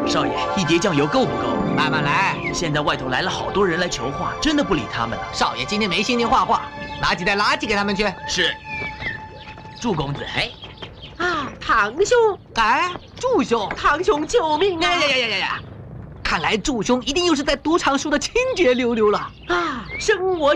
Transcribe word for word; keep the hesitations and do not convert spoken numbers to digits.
少爷，一碟酱油够不够？ 慢慢来。 现在外头来了好多人来求画，真的不理他们了。 少爷今天没心情画画，拿几袋垃圾给他们去。 是。祝公子，哎， 啊，堂兄， 哎，祝兄， 堂兄救命啊！ 呀呀呀呀呀呀！看来祝兄一定又是在赌场输的清洁溜溜了啊，生我